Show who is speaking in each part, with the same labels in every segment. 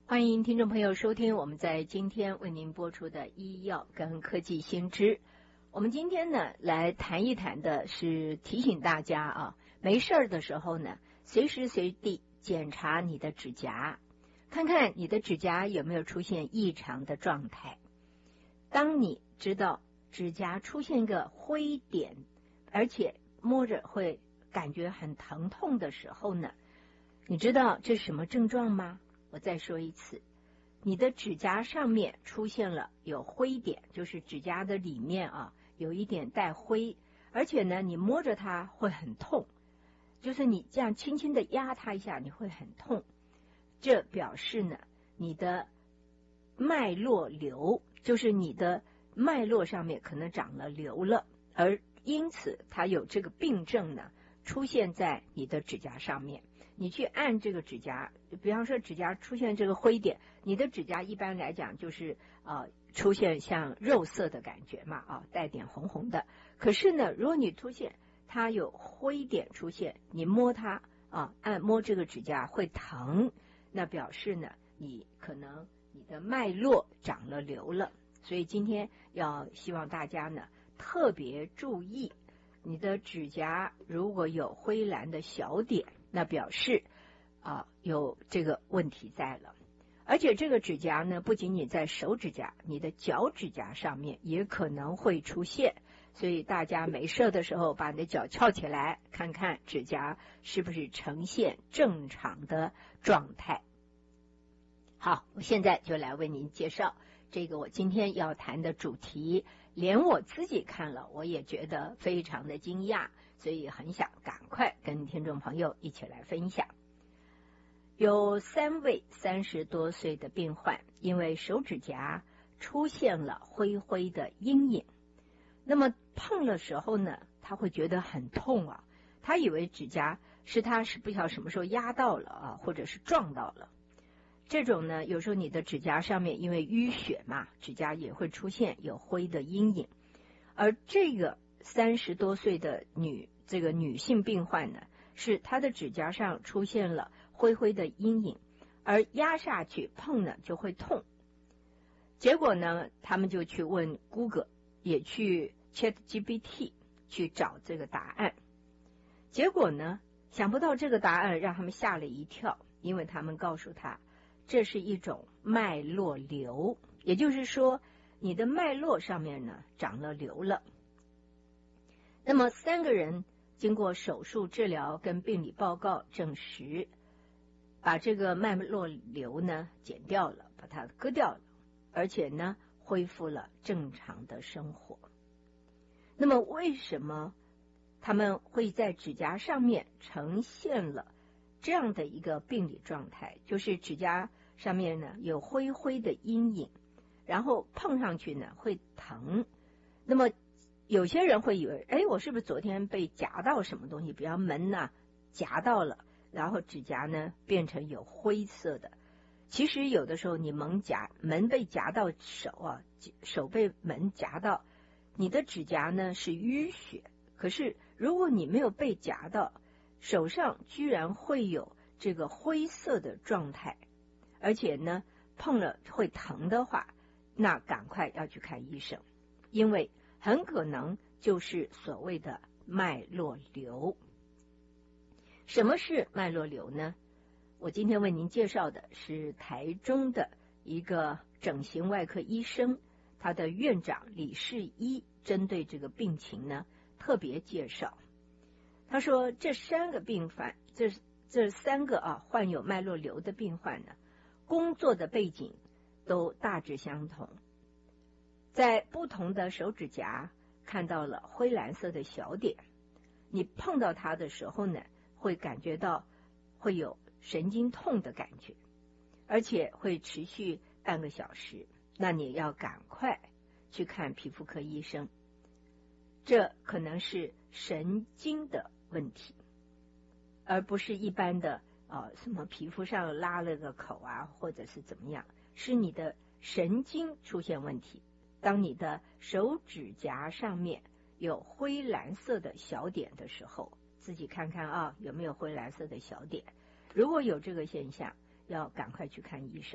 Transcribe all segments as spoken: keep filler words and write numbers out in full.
Speaker 1: 欢迎听众朋友收听我们在今天为您播出的医药跟科技新知。我们今天呢来谈一谈的是提醒大家啊，没事儿的时候呢，随时随地检查你的指甲，看看你的指甲有没有出现异常的状态。当你知道指甲出现一个灰点，而且摸着会感觉很疼痛的时候呢，你知道这是什么症状吗？我再说一次，你的指甲上面出现了有灰点，就是指甲的里面啊有一点带灰，而且呢你摸着它会很痛，就是你这样轻轻的压它一下你会很痛，这表示呢你的脉络瘤，就是你的脉络上面可能长了瘤了，而因此它有这个病症呢出现在你的指甲上面。你去按这个指甲，比方说指甲出现这个灰点，你的指甲一般来讲就是呃出现像肉色的感觉嘛，啊带点红红的。可是呢，如果你出现它有灰点出现，你摸它啊，按摸这个指甲会疼，那表示呢你可能你的脉络长了瘤了。所以今天要希望大家呢特别注意，你的指甲如果有灰蓝的小点，那表示啊有这个问题在了。而且这个指甲呢不仅仅在手指甲，你的脚指甲上面也可能会出现。所以大家没事的时候把你的脚翘起来，看看指甲是不是呈现正常的状态。好，我现在就来为您介绍这个我今天要谈的主题，连我自己看了我也觉得非常的惊讶，所以很想赶快跟听众朋友一起来分享。有三位三十多岁的病患因为手指甲出现了灰灰的阴影，那么碰的时候呢他会觉得很痛啊，他以为指甲是他是不晓得什么时候压到了啊，或者是撞到了。这种呢有时候你的指甲上面因为淤血嘛，指甲也会出现有灰的阴影。而这个三十多岁的女这个女性病患呢，是她的指甲上出现了灰灰的阴影，而压下去碰呢就会痛。结果呢他们就去问 Google， 也去 ChatGPT 去找这个答案。结果呢想不到这个答案让他们吓了一跳，因为他们告诉他这是一种脉络瘤，也就是说你的脉络上面呢长了瘤了。那么三个人经过手术治疗跟病理报告证实，把这个脉络瘤呢剪掉了，把它割掉了，而且呢恢复了正常的生活。那么为什么他们会在指甲上面呈现了这样的一个病理状态，就是指甲上面呢有灰灰的阴影，然后碰上去呢会疼。那么有些人会以为，哎，我是不是昨天被夹到什么东西，比方门呢夹到了，然后指甲呢变成有灰色的。其实有的时候你门夹门被夹到手啊，手被门夹到，你的指甲呢是淤血，可是如果你没有被夹到，手上居然会有这个灰色的状态，而且呢碰了会疼的话，那赶快要去看医生，因为很可能就是所谓的脉络瘤。什么是脉络瘤呢？我今天为您介绍的是台中的一个整形外科医生，他的院长李世一针对这个病情呢特别介绍。他说这三个病患，这这三个啊患有脉络瘤的病患呢，工作的背景都大致相同，在不同的手指甲看到了灰蓝色的小点，你碰到它的时候呢会感觉到会有神经痛的感觉，而且会持续半个小时，那你要赶快去看皮肤科医生，这可能是神经的问题，而不是一般的呃什么皮肤上拉了个口啊，或者是怎么样，是你的神经出现问题。当你的手指甲上面有灰蓝色的小点的时候，自己看看啊有没有灰蓝色的小点，如果有这个现象要赶快去看医生。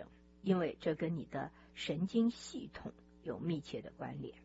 Speaker 1: 因为这跟你的神经系统有密切的关联。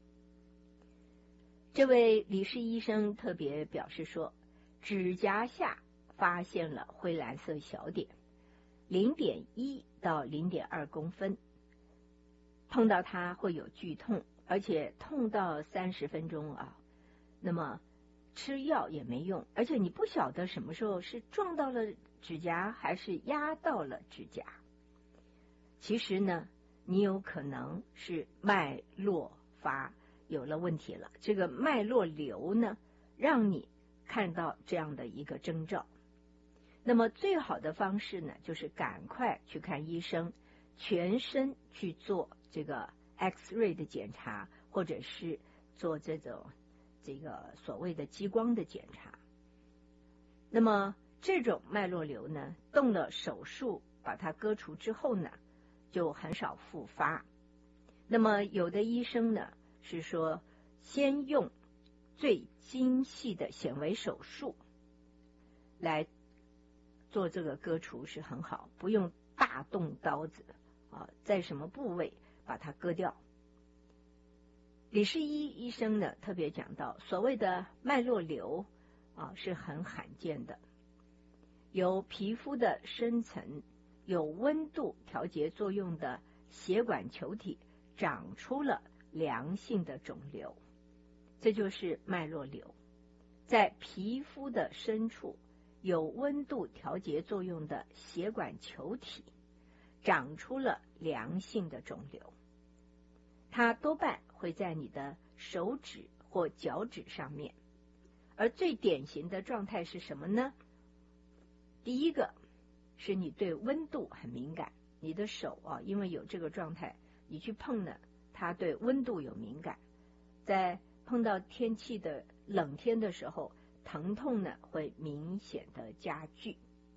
Speaker 1: 这位李氏医生特别表示说，指甲下发现了灰蓝色小点， 零点一到零点二公分，碰到它会有剧痛，而且痛到三十分钟啊。那么吃药也没用，而且你不晓得什么时候是撞到了指甲还是压到了指甲。其实呢，你有可能是脉络发有了问题了，这个脉络瘤呢，让你看到这样的一个征兆。那么最好的方式呢，就是赶快去看医生，全身去做这个 X-ray 的检查，或者是做这种这个所谓的激光的检查。那么这种脉络瘤呢，动了手术把它割除之后呢，就很少复发。那么有的医生呢是说，先用最精细的显微手术来做这个割除是很好，不用大动刀子啊，在什么部位把它割掉。李世一医生呢特别讲到，所谓的脉络瘤啊是很罕见的，由皮肤的深层有温度调节作用的血管球体长出了良性的肿瘤，这就是脉络瘤。在皮肤的深处有温度调节作用的血管球体长出了良性的肿瘤，它多半会在你的手指或脚趾上面。而最典型的状态是什么呢？第一个是你对温度很敏感，你的手啊，因为有这个状态，你去碰呢，它对温度有敏感，在碰到天气的冷天的时候，疼痛呢会明显的加剧。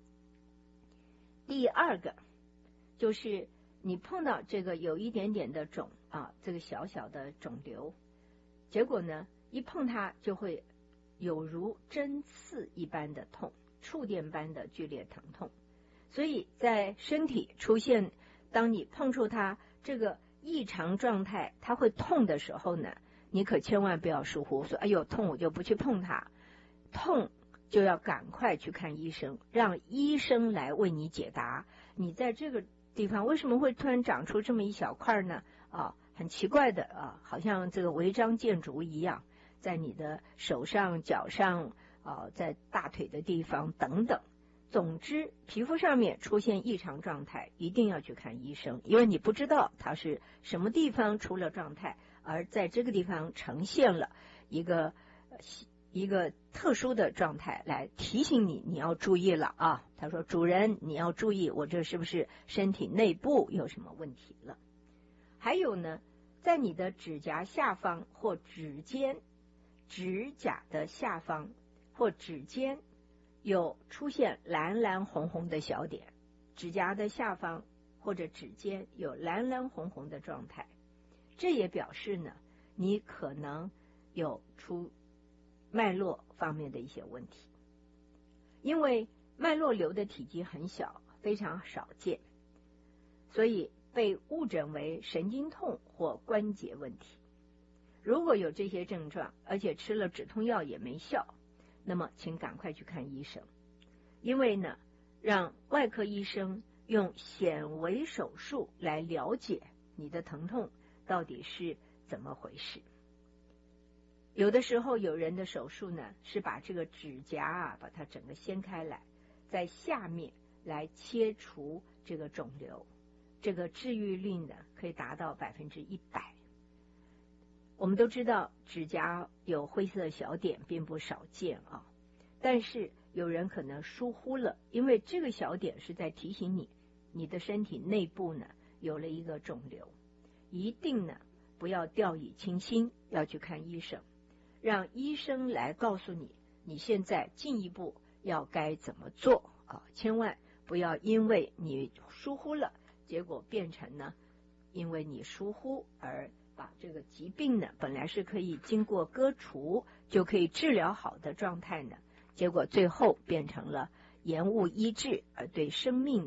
Speaker 1: 第二个就是你碰到这个有一点点的肿啊，这个小小的肿瘤，结果呢一碰它就会有如针刺一般的痛，触电般的剧烈疼痛。所以在身体出现，当你碰触它这个异常状态，它会痛的时候呢，你可千万不要疏忽，说哎呦痛我就不去碰它，痛就要赶快去看医生，让医生来为你解答，你在这个地方为什么会突然长出这么一小块呢？啊，很奇怪的啊，好像这个违章建筑一样，在你的手上、脚上啊，在大腿的地方等等。总之，皮肤上面出现异常状态，一定要去看医生，因为你不知道它是什么地方出了状态，而在这个地方呈现了一个一个特殊的状态，来提醒你，你要注意了啊！他说：“主人，你要注意，我这是不是身体内部有什么问题了？”还有呢，在你的指甲下方或指尖，指甲的下方或指尖有出现蓝蓝红红的小点，指甲的下方或者指尖有蓝蓝红红的状态，这也表示呢，你可能有出脉络方面的一些问题。因为脉络瘤的体积很小，非常少见，所以被误诊为神经痛或关节问题。如果有这些症状，而且吃了止痛药也没效，那么请赶快去看医生。因为呢，让外科医生用显微手术来了解你的疼痛到底是怎么回事。有的时候有人的手术呢，是把这个指甲啊，把它整个掀开来，在下面来切除这个肿瘤，这个治愈率呢可以达到百分之一百。我们都知道指甲有灰色小点并不少见啊，但是有人可能疏忽了，因为这个小点是在提醒你，你的身体内部呢有了一个肿瘤，一定呢不要掉以轻心，要去看医生，让医生来告诉你，你现在进一步要该怎么做啊！千万不要因为你疏忽了，结果变成呢，因为你疏忽而把这个疾病呢，本来是可以经过割除就可以治疗好的状态呢，结果最后变成了延误医治，而对生命呢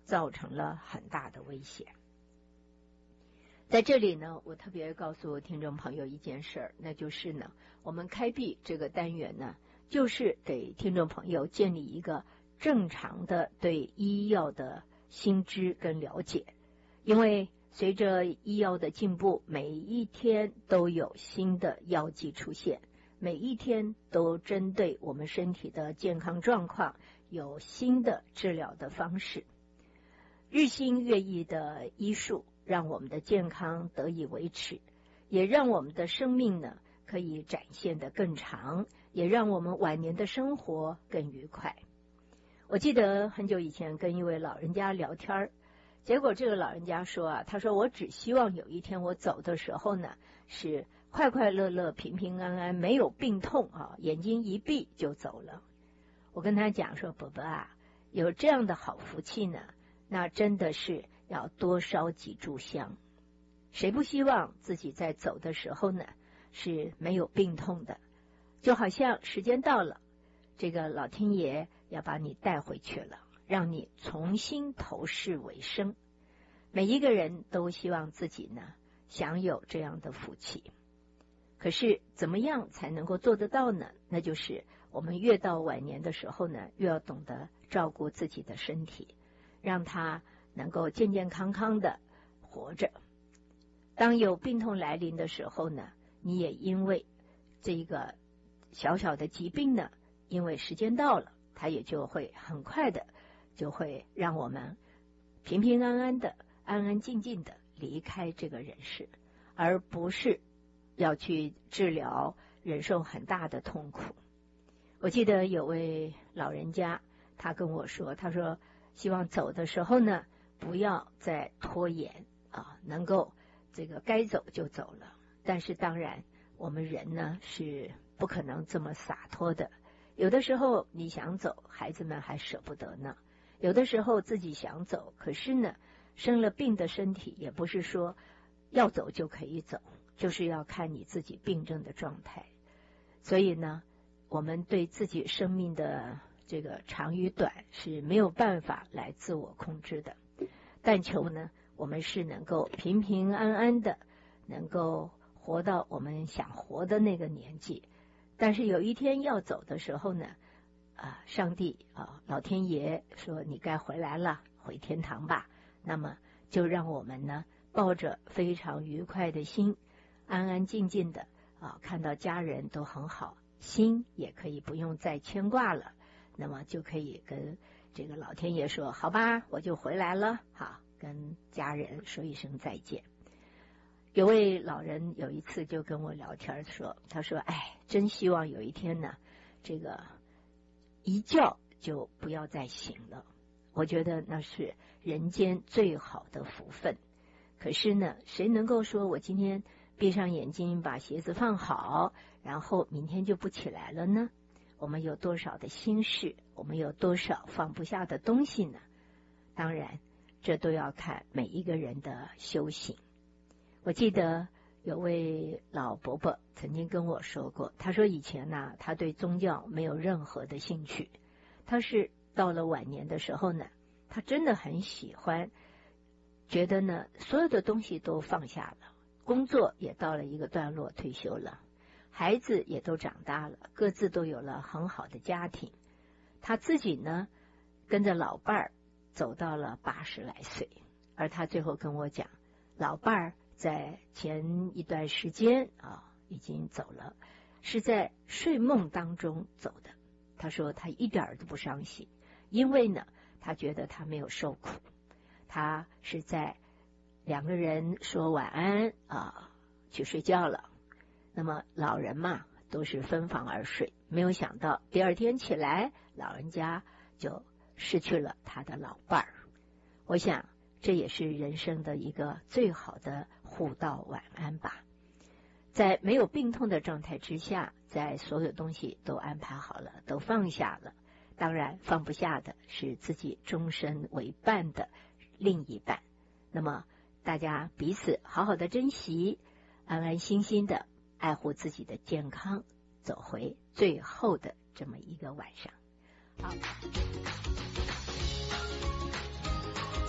Speaker 1: 造成了很大的危险。在这里呢，我特别告诉听众朋友一件事儿，那就是呢，我们开辟这个单元呢，就是给听众朋友建立一个正常的对医药的新知跟了解。因为随着医药的进步，每一天都有新的药剂出现，每一天都针对我们身体的健康状况有新的治疗的方式。日新月异的医术让我们的健康得以维持，也让我们的生命呢可以展现得更长，也让我们晚年的生活更愉快。我记得很久以前跟一位老人家聊天，结果这个老人家说啊，他说我只希望有一天我走的时候呢，是快快乐乐、平平安安，没有病痛啊，眼睛一闭就走了。我跟他讲说，伯伯啊，有这样的好福气呢，那真的是要多烧几炷香。谁不希望自己在走的时候呢是没有病痛的？就好像时间到了，这个老天爷要把你带回去了，让你重新投世为生。每一个人都希望自己呢享有这样的福气，可是怎么样才能够做得到呢？那就是我们越到晚年的时候呢，越要懂得照顾自己的身体，让它能够健健康康的活着。当有病痛来临的时候呢，你也因为这个小小的疾病呢，因为时间到了，它也就会很快的就会让我们平平安安的、安安静静的离开这个人世，而不是要去治疗，忍受很大的痛苦。我记得有位老人家，他跟我说，他说希望走的时候呢，不要再拖延啊，能够这个该走就走了。但是当然我们人呢是不可能这么洒脱的，有的时候你想走，孩子们还舍不得呢，有的时候自己想走，可是呢生了病的身体也不是说要走就可以走，就是要看你自己病症的状态。所以呢，我们对自己生命的这个长与短是没有办法来自我控制的，但求呢我们是能够平平安安的，能够活到我们想活的那个年纪。但是有一天要走的时候呢，啊，上帝啊，老天爷说你该回来了，回天堂吧。那么就让我们呢抱着非常愉快的心，安安静静的啊，看到家人都很好，心也可以不用再牵挂了，那么就可以跟这个老天爷说，好吧，我就回来了，好，跟家人说一声再见。有位老人有一次就跟我聊天说，他说，哎，真希望有一天呢，这个一觉就不要再醒了。我觉得那是人间最好的福分。可是呢，谁能够说我今天闭上眼睛把鞋子放好，然后明天就不起来了呢？我们有多少的心事，我们有多少放不下的东西呢？当然这都要看每一个人的修行。我记得有位老伯伯曾经跟我说过，他说以前呢，他对宗教没有任何的兴趣，他是到了晚年的时候呢，他真的很喜欢，觉得呢所有的东西都放下了，工作也到了一个段落，退休了，孩子也都长大了，各自都有了很好的家庭，他自己呢跟着老伴儿走到了八十来岁。而他最后跟我讲，老伴儿在前一段时间啊已经走了，是在睡梦当中走的。他说他一点都不伤心，因为呢他觉得他没有受苦，他是在两个人说晚安啊去睡觉了。那么老人嘛都是分房而睡，没有想到第二天起来，老人家就失去了他的老伴儿。我想这也是人生的一个最好的互道晚安吧。在没有病痛的状态之下，在所有东西都安排好了，都放下了，当然放不下的是自己终身为伴的另一半。那么大家彼此好好的珍惜，安安心心的爱护自己的健康，走回最后的这么一个晚上。好。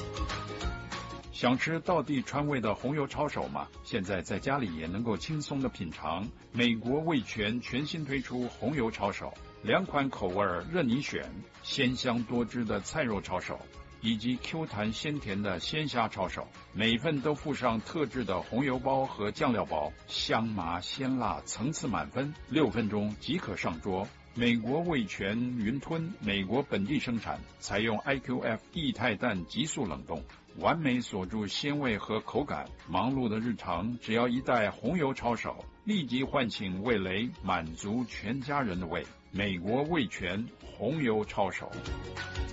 Speaker 2: 想吃道地川味的红油抄手吗？现在在家里也能够轻松的品尝。美国味全全新推出红油抄手，两款口味任你选，鲜香多汁的菜肉抄手，以及 Q 弹鲜甜的鲜虾抄手，每份都附上特制的红油包和酱料包，香麻鲜辣，层次满分，六分钟即可上桌。美国味全云吞，美国本地生产，采用 I Q F 液态氮急速冷冻，完美锁住鲜味和口感。忙碌的日常，只要一袋红油抄手，立即唤醒味蕾，满足全家人的胃。美国味全红油抄手。